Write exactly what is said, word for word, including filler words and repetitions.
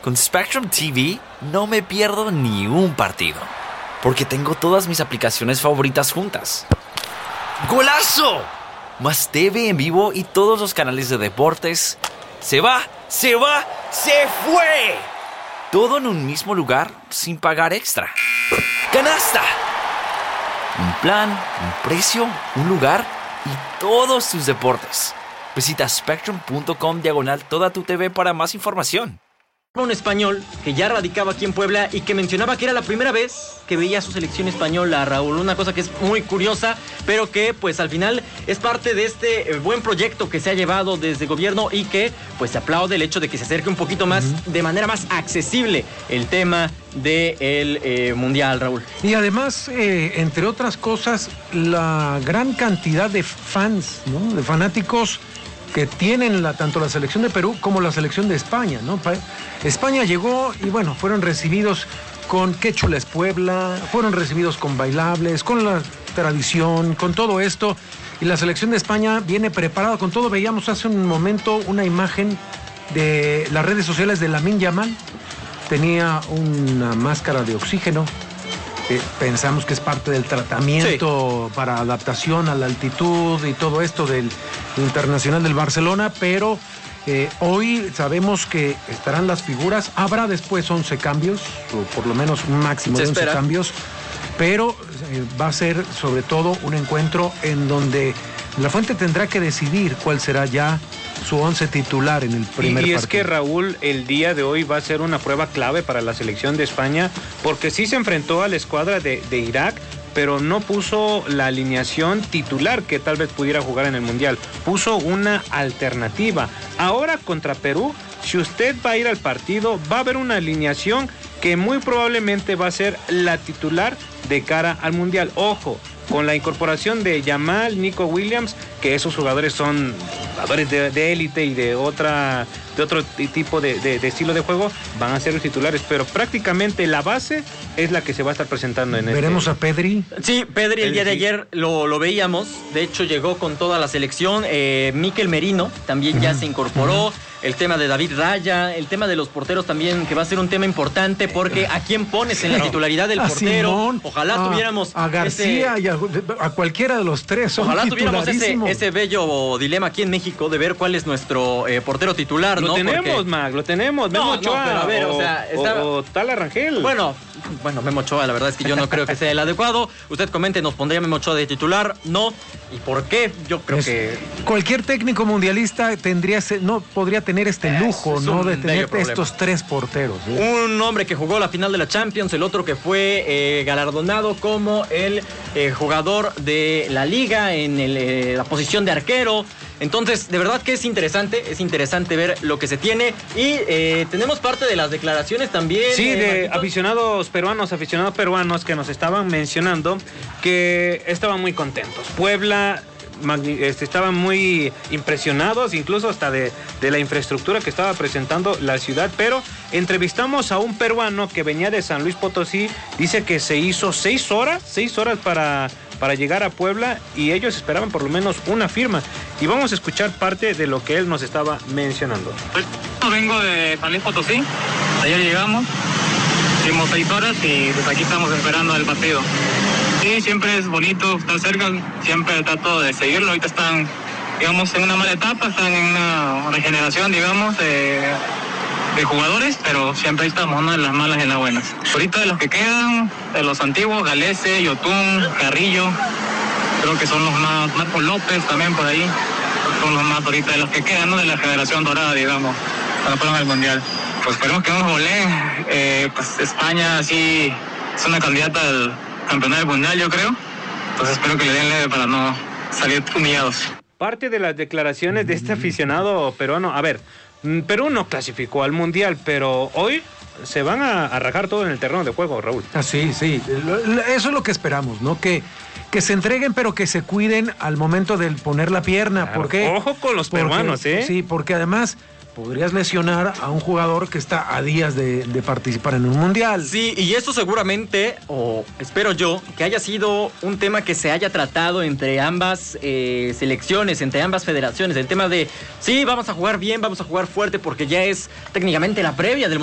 Con Spectrum T V no me pierdo ni un partido, porque tengo todas mis aplicaciones favoritas juntas. ¡Golazo! Más T V en vivo y todos los canales de deportes. ¡Se va! ¡Se va! ¡Se fue! Todo en un mismo lugar sin pagar extra. ¡Canasta! Un plan, un precio, un lugar y todos tus deportes. Visita spectrum.com diagonal toda tu T V para más información. Un español que ya radicaba aquí en Puebla y que mencionaba que era la primera vez que veía su selección española, Raúl. Una cosa que es muy curiosa, pero que pues al final es parte de este eh, buen proyecto que se ha llevado desde el gobierno y que pues se aplaude el hecho de que se acerque un poquito más, uh-huh. de manera más accesible el tema del eh, Mundial, Raúl. Y además, eh, entre otras cosas, la gran cantidad de fans, ¿no? De fanáticos que tienen la, tanto la selección de Perú como la selección de España, ¿no? España llegó y bueno, fueron recibidos con Qué chula es Puebla, fueron recibidos con bailables, con la tradición, con todo esto, y la selección de España viene preparada con todo. Veíamos hace un momento una imagen de las redes sociales de Lamine Yamal, tenía una máscara de oxígeno. Eh, pensamos que es parte del tratamiento sí. para adaptación a la altitud y todo esto del Internacional del Barcelona, pero eh, hoy sabemos que estarán las figuras, habrá después once cambios, o por lo menos un máximo de once cambios, pero eh, va a ser sobre todo un encuentro en donde la Fuente tendrá que decidir cuál será ya su once titular en el primer partido. Y es partido. que, Raúl, el día de hoy va a ser una prueba clave para la selección de España, porque sí se enfrentó a la escuadra de, de Irak, pero no puso la alineación titular que tal vez pudiera jugar en el Mundial. Puso una alternativa. Ahora contra Perú, si usted va a ir al partido, va a haber una alineación que muy probablemente va a ser la titular de cara al Mundial. Ojo, con la incorporación de Yamal, Nico Williams, que esos jugadores son jugadores de élite y de otra de otro tipo de, de, de estilo de juego, van a ser los titulares, pero prácticamente la base es la que se va a estar presentando en ¿Veremos este... a Pedri? Sí, Pedri el día de ayer lo, lo veíamos, de hecho llegó con toda la selección, eh, Mikel Merino también ya uh-huh. se incorporó, uh-huh. el tema de David Raya, el tema de los porteros también, que va a ser un tema importante, porque ¿a quién pones en la titularidad del a portero? Simón, ojalá a, tuviéramos a García ese, y a, a cualquiera de los tres. Ojalá tuviéramos ese, ese bello dilema aquí en México de ver cuál es nuestro eh, portero titular, lo ¿no? tenemos, Porque... Mac, lo tenemos. No, Memo no, Ochoa, pero a ver, o, o sea, está... o, o Tala Rangel. Bueno, bueno, Memo Ochoa, la verdad es que yo no creo que sea el adecuado. Usted comente, ¿nos pondría Memo Ochoa de titular? No. ¿Y por qué? Yo creo es, que... Cualquier técnico mundialista tendría no podría tener este lujo, es ¿no? De tener estos tres porteros. ¿eh? Un hombre que jugó la final de la Champions, el otro que fue eh, galardonado como el eh, jugador de la liga en el, eh, la posición de arquero. Entonces, de verdad que es interesante, es interesante ver lo que se tiene y eh, tenemos parte de las declaraciones también. Sí, eh, de Marquitos. aficionados peruanos, aficionados peruanos que nos estaban mencionando que estaban muy contentos. Puebla estaban muy impresionados, incluso hasta de, de la infraestructura que estaba presentando la ciudad, pero entrevistamos a un peruano que venía de San Luis Potosí, dice que se hizo seis horas, seis horas para... para llegar a Puebla y ellos esperaban por lo menos una firma. Y vamos a escuchar parte de lo que él nos estaba mencionando. Pues vengo de San Luis Potosí, ayer llegamos, hicimos seis horas y pues aquí estamos esperando el partido. Sí, siempre es bonito estar cerca, siempre trato de seguirlo. Ahorita están, digamos, en una mala etapa, están en una regeneración, digamos, de, de jugadores, pero siempre estamos, ¿no? En las malas y en las buenas. Ahorita de los que quedan, de los antiguos, Galese, Yotún, Carrillo, creo que son los más, Marco López también por ahí, son los más ahorita de los que quedan, ¿no? De la generación dorada, digamos, cuando fueron al Mundial. Pues esperemos que no nos goleen, eh, pues España sí es una candidata al campeonato del Mundial, yo creo, entonces espero que le den leve para no salir humillados. Parte de las declaraciones de este aficionado peruano, a ver, Perú no clasificó al Mundial, pero hoy se van a, a rajar todo en el terreno de juego, Raúl. Ah, sí, sí, eso es lo que esperamos, ¿no? Que, que se entreguen, pero que se cuiden al momento de poner la pierna. Claro, porque ojo con los porque, peruanos, ¿eh? Sí, porque además podrías lesionar a un jugador que está a días de, de participar en un mundial. Sí, y esto seguramente, o espero yo, que haya sido un tema que se haya tratado entre ambas eh, selecciones, entre ambas federaciones. El tema de, sí, vamos a jugar bien, vamos a jugar fuerte, porque ya es técnicamente la previa del